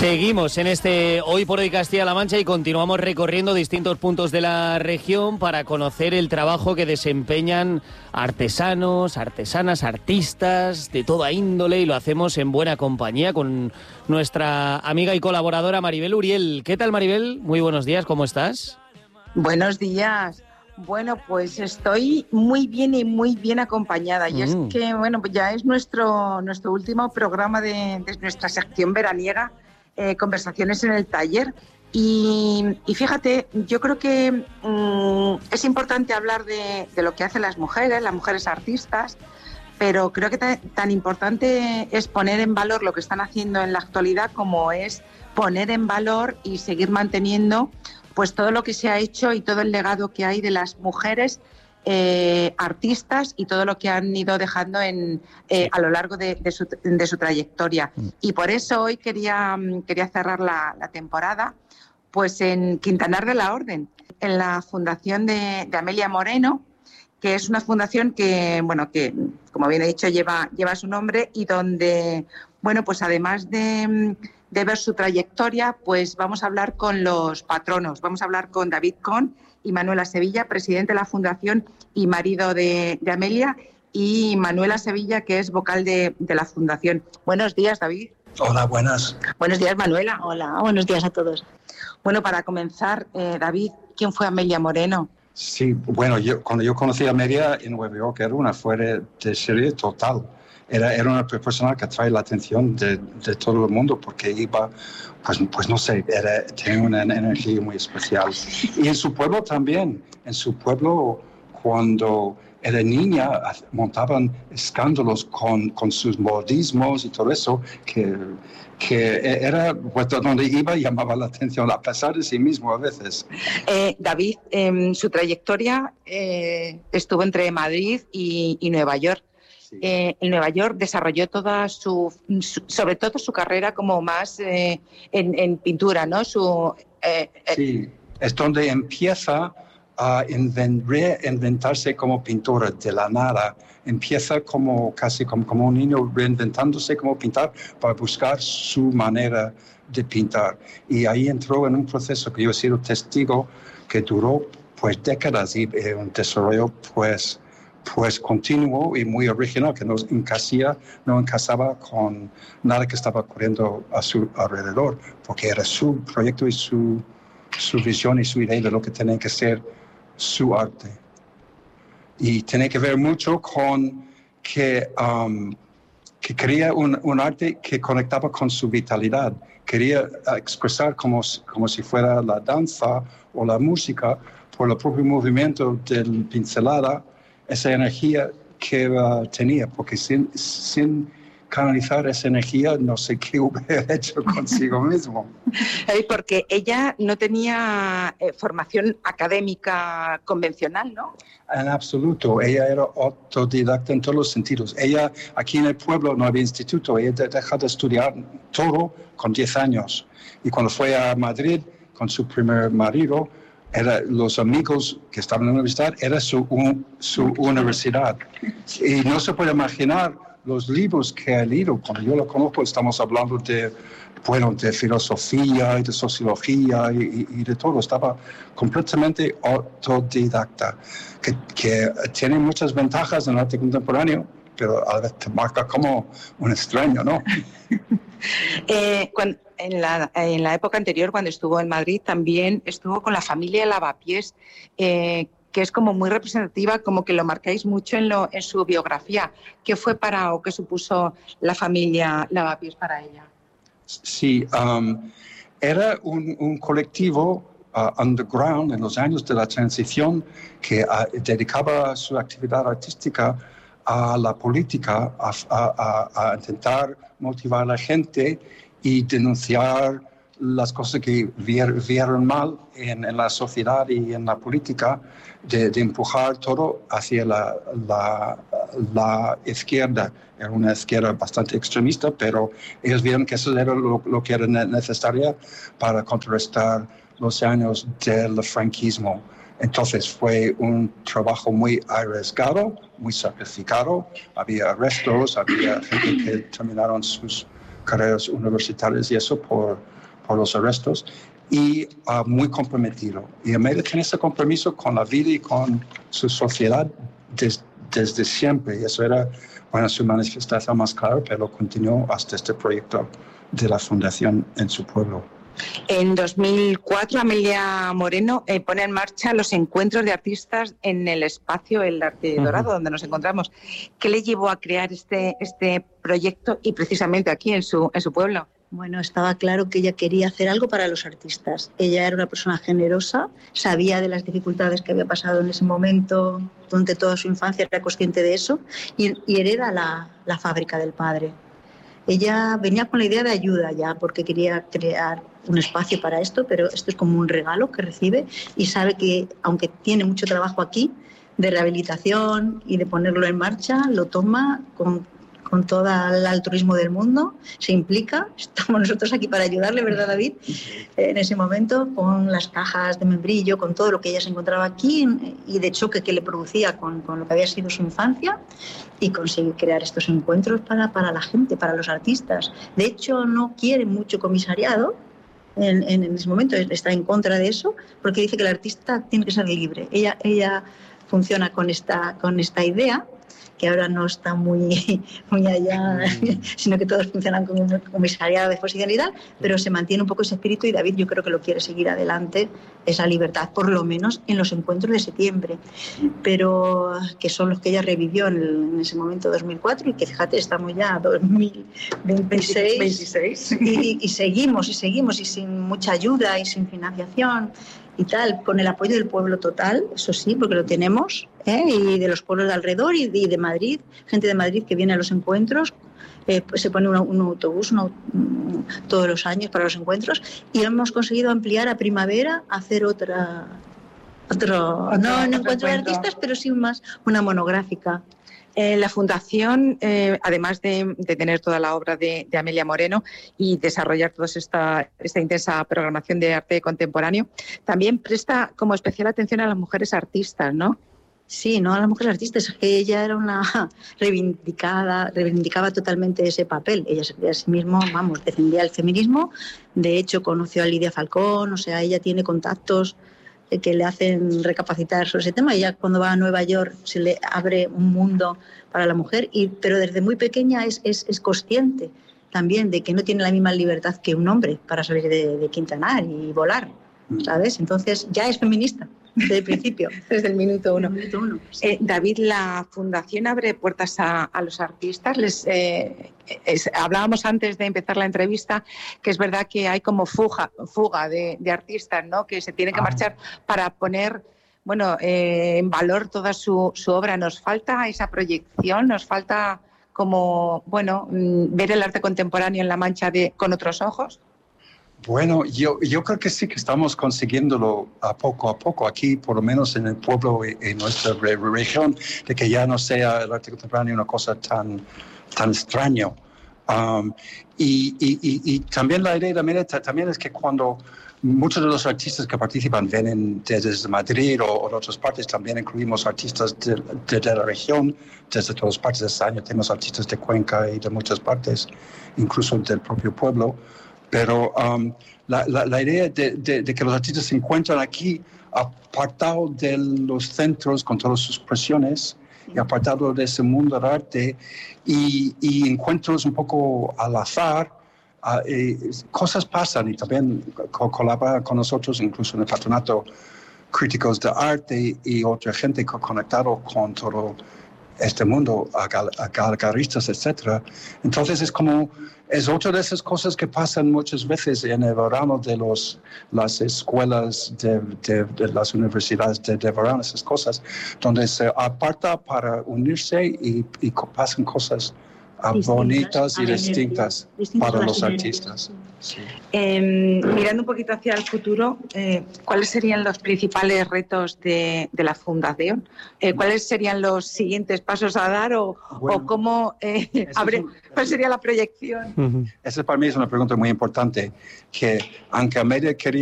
Seguimos en este Hoy por Hoy Castilla-La Mancha y continuamos recorriendo distintos puntos de la región para conocer el trabajo que desempeñan artesanos, artesanas, artistas de toda índole, y lo hacemos en buena compañía con nuestra amiga y colaboradora Maribel Uriel. ¿Qué tal, Maribel? Muy buenos días, ¿cómo estás? Buenos días. Bueno, pues estoy muy bien y muy bien acompañada. Y es que, bueno, pues ya es nuestro último programa de nuestra sección veraniega, Conversaciones en el Taller. Y fíjate, yo creo que es importante hablar de lo que hacen las mujeres artistas, pero creo que tan importante es poner en valor lo que están haciendo en la actualidad como es poner en valor y seguir manteniendo pues todo lo que se ha hecho y todo el legado que hay de las mujeres artistas y todo lo que han ido dejando a lo largo de su trayectoria. Y por eso hoy quería cerrar la temporada pues en Quintanar de la Orden, en la fundación de Amelia Moreno, que es una fundación que, bueno, que como bien he dicho lleva su nombre, y donde, bueno, pues además de ver su trayectoria, pues vamos a hablar con los patronos. Vamos a hablar con David Con y Manuela Sevilla, presidente de la fundación y marido de Amelia, y Manuela Sevilla, que es vocal de la fundación. Buenos días, David. Hola, buenas. Buenos días, Manuela. Hola, buenos días a todos. Bueno, para comenzar, David, ¿quién fue Amelia Moreno? Sí, bueno, cuando yo conocí a Amelia en Nueva York era una fuera de serie total. Era una persona que atrae la atención de todo el mundo porque iba, pues no sé, tenía una energía muy especial. Y en su pueblo también, cuando era niña montaban escándalos con sus modismos y todo eso, que era pues, donde iba llamaba la atención, a pesar de sí mismo a veces. David, su trayectoria estuvo entre Madrid y Nueva York. Sí. En Nueva York desarrolló sobre todo su carrera como más en pintura, ¿no? Sí, es donde empieza a reinventarse como pintora de la nada. Empieza casi como un niño reinventándose como pintar para buscar su manera de pintar. Y ahí entró en un proceso que yo he sido testigo que duró pues décadas, y un desarrollo pues continuo y muy original que no encasaba con nada que estaba ocurriendo a su alrededor, porque era su proyecto y su visión y su idea de lo que tenía que ser su arte. Y tiene que ver mucho con que quería un arte que conectaba con su vitalidad. Quería expresar como si fuera la danza o la música, por el propio movimiento del pincelada, esa energía que tenía, porque sin canalizar esa energía no sé qué hubiera hecho consigo mismo. Porque ella no tenía formación académica convencional, ¿no? En absoluto, ella era autodidacta en todos los sentidos. Ella, aquí en el pueblo no había instituto, ella dejó de estudiar todo con 10 años. Y cuando fue a Madrid con su primer marido, los amigos que estaban en la universidad, era su universidad. Y no se puede imaginar los libros que ha leído. Cuando yo lo conozco, estamos hablando de filosofía y de sociología y de todo. Estaba completamente autodidacta, que tiene muchas ventajas en el arte contemporáneo, pero a veces te marca como un extraño, ¿no? En la época anterior, cuando estuvo en Madrid, también estuvo con la familia Lavapiés, que es como muy representativa, como que lo marcáis mucho en su biografía. ¿Qué fue o qué supuso la familia Lavapiés para ella? Sí, era un colectivo underground en los años de la transición que dedicaba su actividad artística a la política, a intentar motivar a la gente y denunciar las cosas que vieron mal en la sociedad y en la política, de empujar todo hacia la izquierda. Era una izquierda bastante extremista, pero ellos vieron que eso era lo que era necesario para contrarrestar los años del franquismo. Entonces fue un trabajo muy arriesgado, muy sacrificado. Había arrestos, había gente que terminaron sus carreras universitarias y eso por por los arrestos, y muy comprometido. Y Amelia tiene ese compromiso con la vida y con su sociedad desde siempre. Y eso era, bueno, su manifestación más clara, pero continuó hasta este proyecto de la fundación en su pueblo. En 2004, Amelia Moreno pone en marcha los encuentros de artistas en el espacio El Arte Dorado, donde nos encontramos. ¿Qué le llevó a crear este proyecto y precisamente aquí en su pueblo? Bueno, estaba claro que ella quería hacer algo para los artistas. Ella era una persona generosa, sabía de las dificultades que había pasado en ese momento, durante toda su infancia era consciente de eso, y hereda la fábrica del padre. Ella venía con la idea de ayuda ya, porque quería crear un espacio para esto, pero esto es como un regalo que recibe y sabe que, aunque tiene mucho trabajo aquí, de rehabilitación y de ponerlo en marcha, lo toma con todo el altruismo del mundo, se implica. Estamos nosotros aquí para ayudarle, ¿verdad, David? En ese momento, con las cajas de membrillo, con todo lo que ella se encontraba aquí y de choque que le producía con lo que había sido su infancia, y conseguir crear estos encuentros para la gente, para los artistas. De hecho, no quiere mucho comisariado en ese momento, está en contra de eso, porque dice que el artista tiene que ser libre. Ella funciona con esta idea, que ahora no está muy allá, sino que todos funcionan como un comisariado de exposición y tal, pero se mantiene un poco ese espíritu y David yo creo que lo quiere seguir adelante, esa libertad, por lo menos en los encuentros de septiembre, pero que son los que ella revivió en ese momento 2004 y que fíjate, estamos ya a 2026 y seguimos y sin mucha ayuda y sin financiación y tal, con el apoyo del pueblo total, eso sí, porque lo tenemos, y de los pueblos de alrededor y de Madrid, gente de Madrid que viene a los encuentros, pues se pone un autobús todos los años para los encuentros y hemos conseguido ampliar a primavera, hacer otro encuentro de artistas, pero sí una monográfica. La Fundación, además de tener toda la obra de Amelia Moreno y desarrollar toda esta intensa programación de arte contemporáneo, también presta como especial atención a las mujeres artistas, ¿no? Sí, no a las mujeres artistas, es que ella era una reivindicaba totalmente ese papel. Ella a sí misma, defendía el feminismo. De hecho, conoció a Lidia Falcón, o sea, ella tiene contactos que le hacen recapacitar sobre ese tema. Ella cuando va a Nueva York se le abre un mundo para la mujer, pero desde muy pequeña es consciente también de que no tiene la misma libertad que un hombre para salir de Quintanar y volar, ¿sabes? Entonces ya es feminista desde el principio, desde el minuto uno. Sí. David, la Fundación abre puertas a los artistas. Hablábamos antes de empezar la entrevista que es verdad que hay como fuga de artistas, ¿no? Que se tienen que marchar para poner en valor toda su obra. Nos falta esa proyección, nos falta como ver el arte contemporáneo en La Mancha con otros ojos. Bueno, yo creo que sí que estamos consiguiéndolo a poco aquí, por lo menos en el pueblo y en nuestra región, de que ya no sea el arte contemporáneo una cosa tan extraña. Y también la idea también es que cuando muchos de los artistas que participan vienen desde Madrid o de otras partes, también incluimos artistas de la región, desde todas partes de este año tenemos artistas de Cuenca y de muchas partes, incluso del propio pueblo. Pero la idea de que los artistas se encuentran aquí apartado de los centros con todas sus presiones y apartado de ese mundo del arte y encuentros un poco al azar, cosas pasan y también colaboran con nosotros, incluso en el patronato, críticos de arte y otra gente conectado con todo este mundo, a galeristas, etc. Entonces es otra de esas cosas que pasan muchas veces en el verano de las escuelas, de las universidades de verano, esas cosas, donde se aparta para unirse y pasan cosas bonitas y distintas para los artistas. Sí. Mirando un poquito hacia el futuro, ¿cuáles serían los principales retos de la Fundación? ¿Cuáles serían los siguientes pasos a dar o cómo cuál sería la proyección? Esa para mí es una pregunta muy importante, que aunque Amelia quería